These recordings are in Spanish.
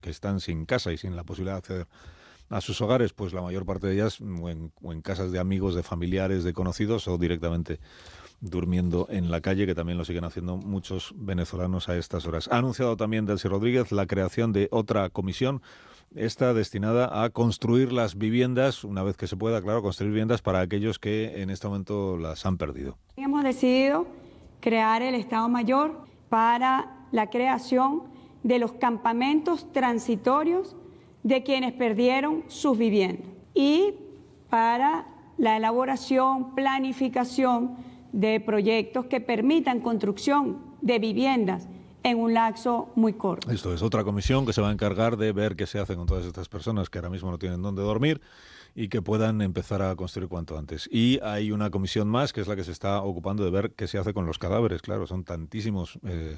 que están sin casa y sin la posibilidad de acceder a sus hogares, pues la mayor parte de ellas o en casas de amigos, de familiares, de conocidos o directamente durmiendo en la calle, que también lo siguen haciendo muchos venezolanos a estas horas. Ha anunciado también Delcy Rodríguez la creación de otra comisión, esta destinada a construir las viviendas, una vez que se pueda, claro, construir viviendas para aquellos que en este momento las han perdido. Hemos decidido crear el Estado Mayor para la creación de los campamentos transitorios de quienes perdieron sus viviendas y para la elaboración, planificación de proyectos que permitan construcción de viviendas en un lapso muy corto. Esto es otra comisión que se va a encargar de ver qué se hace con todas estas personas que ahora mismo no tienen dónde dormir y que puedan empezar a construir cuanto antes. Y hay una comisión más que es la que se está ocupando de ver qué se hace con los cadáveres. Claro, son tantísimos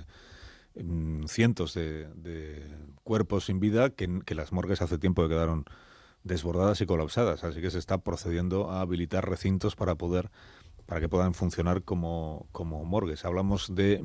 cientos de cuerpos sin vida que las morgues hace tiempo que quedaron desbordadas y colapsadas. Así que se está procediendo a habilitar recintos para que puedan funcionar como morgues. Hablamos de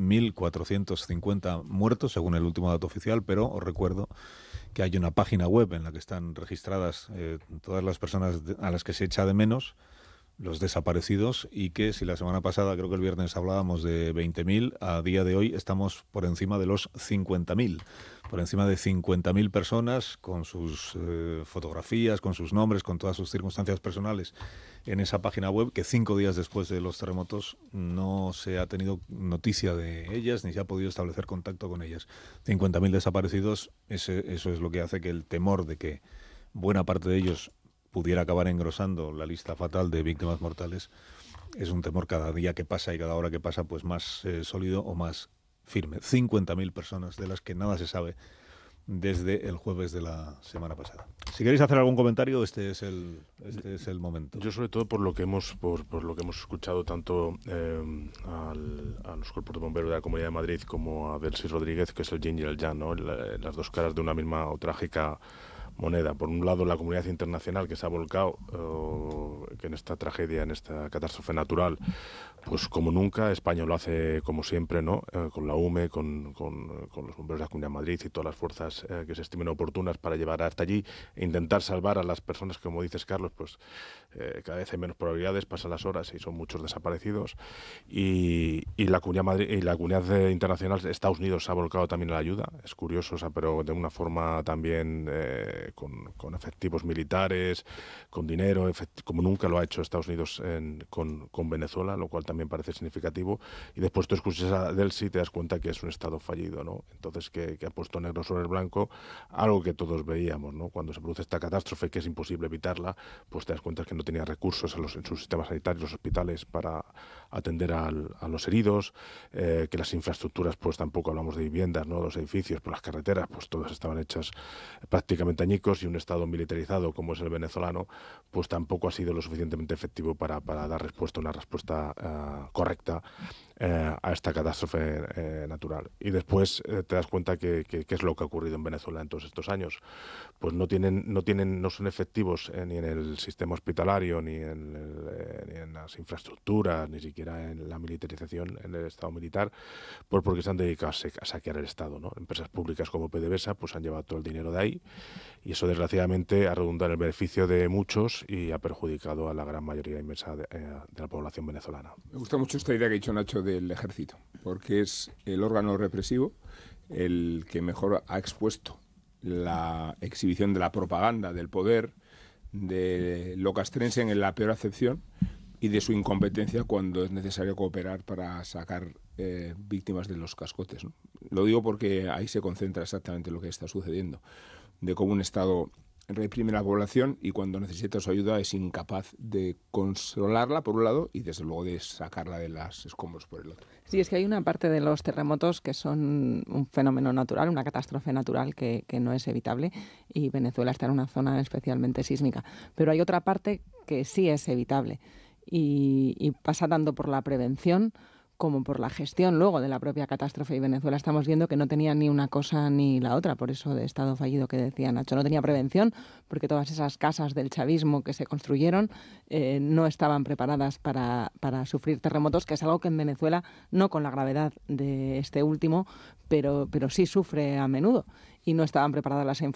1.450 muertos, según el último dato oficial, pero os recuerdo que hay una página web en la que están registradas todas las personas a las que se echa de menos, los desaparecidos, y que si la semana pasada, creo que el viernes, hablábamos de 20.000, a día de hoy estamos por encima de los 50.000. Por encima de 50.000 personas con sus fotografías, con sus nombres, con todas sus circunstancias personales en esa página web, que 5 días después de los terremotos no se ha tenido noticia de ellas ni se ha podido establecer contacto con ellas. 50.000 desaparecidos, eso es lo que hace que el temor de que buena parte de ellos pudiera acabar engrosando la lista fatal de víctimas mortales es un temor cada día que pasa y cada hora que pasa pues más sólido o más firme. 50.000 personas de las que nada se sabe desde el jueves de la semana pasada. Si queréis hacer algún comentario, este es el momento. Yo sobre todo por lo que hemos escuchado tanto a los cuerpos de bomberos de la Comunidad de Madrid como a Delcy Rodríguez, que es el yin y el yang, ¿no? Las dos caras de una misma o trágica moneda. Por un lado, la comunidad internacional que se ha volcado que en esta tragedia, en esta catástrofe natural, pues como nunca. España lo hace como siempre, ¿no? Con la UME, con los bomberos de la Comunidad de Madrid y todas las fuerzas que se estimen oportunas para llevar hasta allí e intentar salvar a las personas, como dices, Carlos, pues cada vez hay menos probabilidades, pasan las horas y son muchos desaparecidos. Y la comunidad internacional, Estados Unidos, se ha volcado también a la ayuda. Es curioso, o sea, pero de una forma también con efectivos militares, con dinero, como nunca lo ha hecho Estados Unidos con Venezuela, lo cual también parece significativo. Y después tú escuchas a Delcy y te das cuenta que es un Estado fallido, ¿no? Entonces que ha puesto negro sobre el blanco algo que todos veíamos, ¿no? Cuando se produce esta catástrofe, que es imposible evitarla, pues te das cuenta que no tenía recursos en sus sistemas sanitarios, los hospitales, para atender a los heridos, que las infraestructuras, pues tampoco hablamos de viviendas, ¿no? Los edificios, pues las carreteras, pues todas estaban hechas prácticamente añicos, y un Estado militarizado como es el venezolano, pues tampoco ha sido lo suficientemente efectivo para dar una respuesta correcta a esta catástrofe natural. Y después te das cuenta que es lo que ha ocurrido en Venezuela en todos estos años. Pues no son efectivos ni en el sistema hospitalario, ni en las infraestructuras, ni siquiera en la militarización, en el Estado militar, pues porque se han dedicado a saquear el Estado, ¿no? Empresas públicas como PDVSA pues han llevado todo el dinero de ahí, y eso desgraciadamente ha redundado en el beneficio de muchos y ha perjudicado a la gran mayoría inmensa de la población venezolana. Me gusta mucho esta idea que ha dicho Nacho del ejército, porque es el órgano represivo el que mejor ha expuesto la exhibición de la propaganda, del poder, de lo castrense en la peor acepción, y de su incompetencia cuando es necesario cooperar para sacar víctimas de los cascotes, ¿no? Lo digo porque ahí se concentra exactamente lo que está sucediendo, de cómo un Estado reprime la población y cuando necesita su ayuda es incapaz de consolarla por un lado y desde luego de sacarla de los escombros por el otro. Sí, es que hay una parte de los terremotos que son un fenómeno natural, una catástrofe natural que no es evitable, y Venezuela está en una zona especialmente sísmica. Pero hay otra parte que sí es evitable y pasa tanto por la prevención como por la gestión luego de la propia catástrofe. Y Venezuela estamos viendo que no tenía ni una cosa ni la otra, por eso de Estado fallido que decía Nacho. No tenía prevención, porque todas esas casas del chavismo que se construyeron no estaban preparadas para sufrir terremotos, que es algo que en Venezuela, no con la gravedad de este último, pero sí sufre a menudo. Y no estaban preparadas las